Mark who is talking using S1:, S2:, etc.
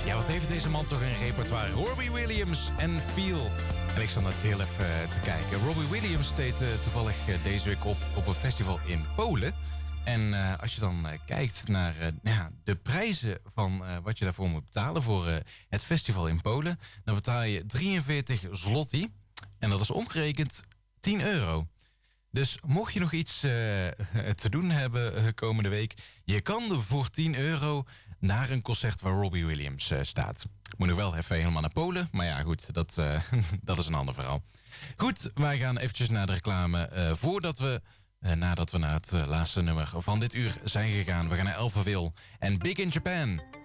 S1: Ja, wat heeft deze man toch een repertoire? Robbie Williams en Feel. En ik zat net heel even te kijken. Robbie Williams deed toevallig deze week op een festival in Polen. En als je dan kijkt naar de prijzen van wat je daarvoor moet betalen voor het festival in Polen, dan betaal je 43 zloty. En dat is omgerekend 10 euro. Dus mocht je nog iets te doen hebben komende week, je kan voor 10 euro naar een concert waar Robbie Williams staat. Moet nog wel even helemaal naar Polen, maar ja goed, dat is een ander verhaal. Goed, wij gaan eventjes naar de reclame nadat we naar het laatste nummer van dit uur zijn gegaan. We gaan naar Alphaville en Big in Japan.